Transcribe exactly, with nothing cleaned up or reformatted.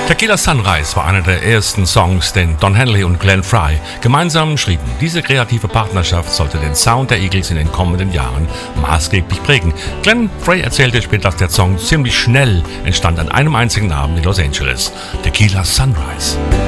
Tequila Sunrise war einer der ersten Songs, den Don Henley und Glenn Frey gemeinsam schrieben. Diese kreative Partnerschaft sollte den Sound der Eagles in den kommenden Jahren maßgeblich prägen. Glenn Frey erzählte später, dass der Song ziemlich schnell entstand an einem einzigen Abend in Los Angeles. Tequila Sunrise.